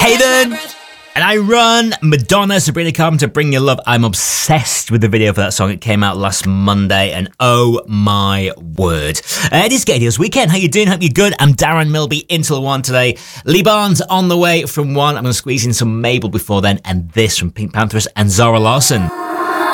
Hayden. And I run Madonna, Sabrina Carpenter, Bring Your Love. I'm obsessed with the video for that song. It came out last Monday, and oh my word. It is Gay Deals Weekend. How you doing? Hope you're good. I'm Darren Milby, until 1 today. Lee Barnes on the way from 1. I'm going to squeeze in some Mabel before then, and this from Pink Pantheress and Zara Larsson.